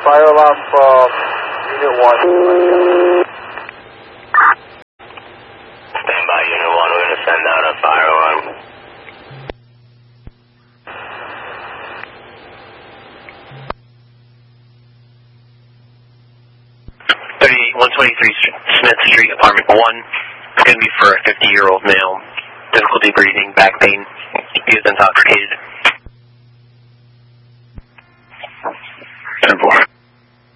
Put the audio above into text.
fire alarm from Unit 1. Stand by, Unit 1. We're going to send out a fire alarm. 123 Smith Street, Apartment 1. It's going to be for a 50-year-old male. Difficulty breathing, back pain. He is intoxicated.